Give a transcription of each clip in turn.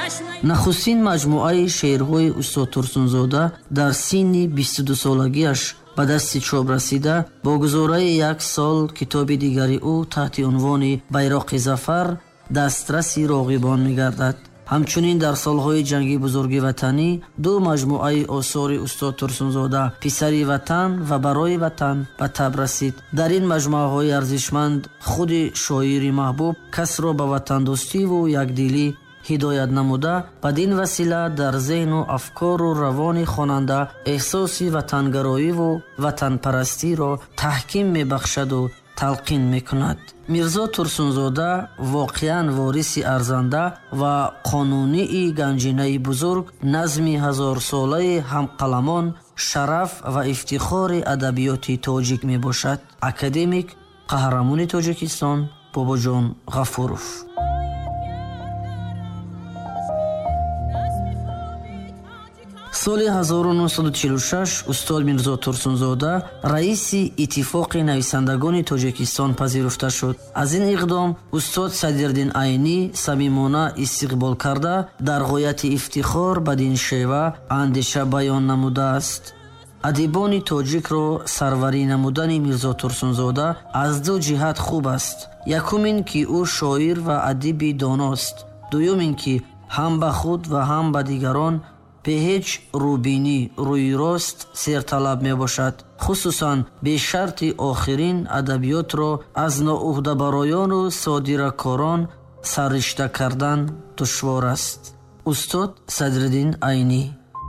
нахустин маҷмуаи шеърҳои устод Турсунзода дар синни 22 солагиаш ба дасти чоп расида, бо гузораи 1 сол китоби дигари ӯ таҳти унвони байроқи зафар дастраси роғибон мегардад. ҳамчунин дар солҳои ҷанги бузурги ватанӣ ду маҷмуаи осори устод Турсунзода писари ватан ва барои ватан ба таб расид. дар ин маҷмуаҳои арзишманд худи шоири маҳбуб касро ба ватандӯстиву якдилӣ ҳидоят намуда, бадин васила дар зеҳну афкору равони хонанда эҳсоси ватангароиву ватанпарастиро таҳким мебахшаду талқин мекунад. мирзо Турсунзода воқеан вориси арзанда ва қонунии ганҷинаи бузург, назми ҳазорсолаи ҳамқаламон, шараф ва ифтихори адабиёти тоҷик мебошад. академик, қаҳрамони Тоҷикистон Бобоҷон Ғафуров. соли 1946 устод мирзо Турсунзода раиси иттифоқи нависандагони Тоҷикистон пазируфта шуд. аз ин иқдом устод Садриддин Айнӣ самимона истиқбол карда, дар ғояти ифтихор бадин шева андеша баён намудааст. адибони тоҷикро сарварӣ намудани мирзо Турсунзода аз ду ҷиҳат хуб аст. якум ин ки ӯ шоир ва адиби доност, дуюм ин ки ҳам ба худ ва ҳам ба дигарон бе ҳеҷ рӯбинӣ рӯйрост серталаб мебошад. хусусан бешарти охирин адабиётро аз ноуҳдабароёну содиракорон сарришта кардан душвор аст. устод Садриддин Айнӣ.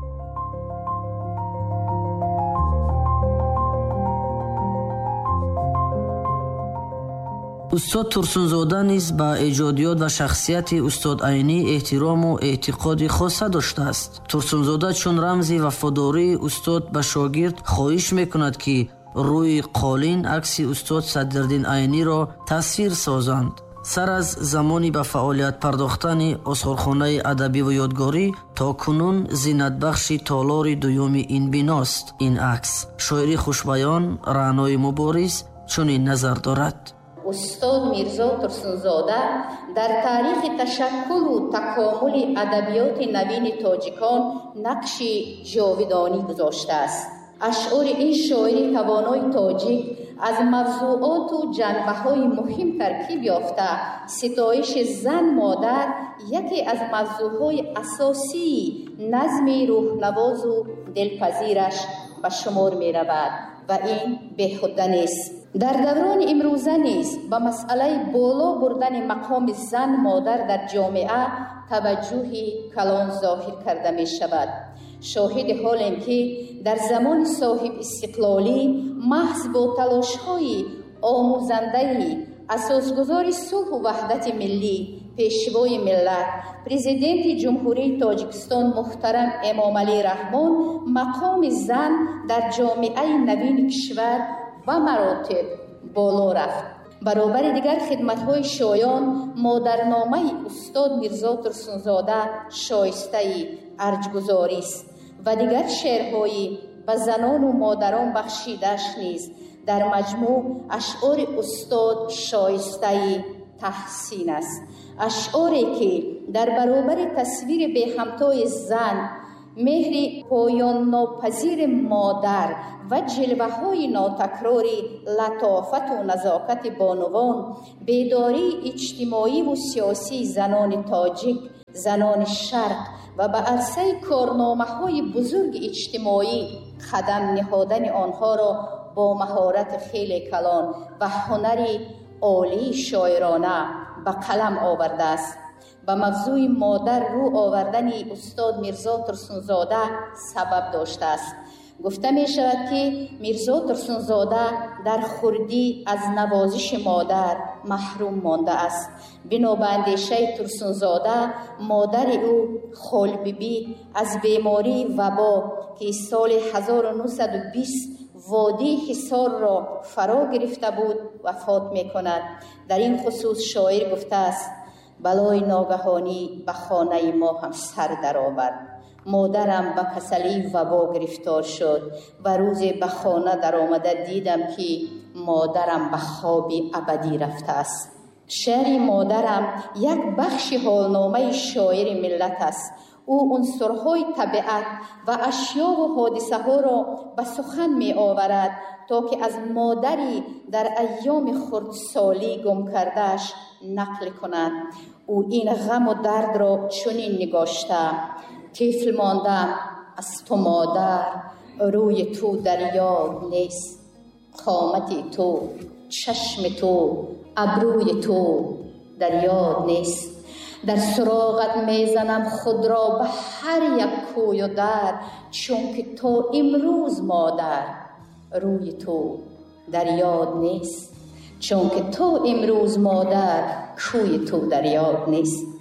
устод Турсунзода низ ба эҷодиёт ва шахсияти устод Айнӣ эҳтирому эътиқоди хоса доштааст. Турсунзода чун рамзи вафодории устод ба шогирд хоҳиш мекунад ки рӯи қолин акси устод Садриддин Айниро тасвир созанд. сар аз замони ба фаъолият пардохтани осорхонаи адабиву ёдгорӣ то кунун зиннатбахши толори дуюми ин биност. ин акс шоири хушбаён Раънои Мубориз чунин назар дорад: устод мирзо Турсунзода дар таърихи ташаккулу такомули адабиёти навини тоҷикон нақши ҷовидонӣ гузоштааст. ашъори ин шоири тавонои тоҷик аз мавзӯоту ҷанбаҳои муҳим таркиб ёфта, ситоиши зан модар яке аз мавзӯъҳои асосии назми рӯҳнавозу дилпазираш ба шумор меравад ва ин беҳуда нест. дар даврони имрӯза низ ба масъалаи боло бурдани мақоми зан модар дар ҷомеа таваҷҷӯҳи калон зоҳир карда мешавад. шоҳиди ҳолем ки дар замони соҳибистиқлолӣ маҳз бо талошҳои омӯзандаи асосгузори сулҳу ваҳдати миллӣ, пешвои миллат, президенти ҷумҳурии Тоҷикистон муҳтарам Эмомалӣ Раҳмон мақоми зан дар ҷомеаи навини кишвар ба маротиб боло рафт. баробари дигар хидматҳои шоён, модарномаи устод мирзо Турсунзода шоистаи арҷгузорист ва дигар шеърҳои ба занону модарон бахшидааш низ дар маҷмӯъ ашъори устод шоистаи таҳсин аст. ашъоре ки дар баробари тасвири беҳамтои зан, меҳри поённопазири модар ва ҷилваҳои нотакрори латофату назокати бонувон, бедории иҷтимоиву сиёсии занони тоҷик, занони шарқ ва ба арсаи корномаҳои бузурги иҷтимоӣ қадам ниҳодани онҳоро бо маҳорати хеле калон ва ҳунари олии шоирона ба қалам овардааст. ба мавзӯи модар рӯ овардани устод мирзо Турсунзода сабаб доштааст. гуфта мешавад ки мирзо Турсунзода дар хурдӣ аз навозиши модар маҳрум мондааст. бино ба андешаи Турсунзода, модари ӯ холбибӣ аз бемории вабо ки соли 1920 водии ҳисорро фаро гирифта буд, вафот мекунад. дар ин хусус шоир гуфтааст: балои ногаҳонӣ ба хонаи мо ҳам сар даровард. модарам ба касалии вабо гирифтор шуд ва рӯзе ба хона даромада дидам ки модарам ба хоби абадӣ рафтааст. شعر مادرم یک بخش حالنامه شاعر ملت است. او عنصرهای طبیعت و اشیا و حادثه ها را به سخن می آورد تا که از مادری در ایام خردسالی گم کردهش نقل کند. او این غم و درد را چنین نگاشته: طفل مانده از تو مادر، روی تو در یاد نیست. قامت تو، چشم تو، ابروی تو در یاد نیست. در سراغت میزنم خود را به هر یک کوی و در، چون که تو امروز مادر، روی تو در یاد نیست. چون که تو امروز مادر، کوی تو در یاد نیست.